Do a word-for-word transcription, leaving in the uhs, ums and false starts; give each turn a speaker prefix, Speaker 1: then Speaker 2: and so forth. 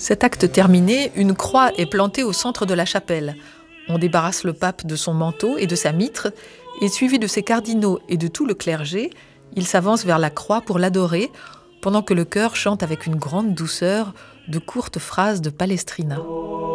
Speaker 1: Cet acte terminé, une croix est plantée au centre de la chapelle. On débarrasse le pape de son manteau et de sa mitre, et suivi de ses cardinaux et de tout le clergé, il s'avance vers la croix pour l'adorer, pendant que le chœur chante avec une grande douceur de courtes phrases de Palestrina.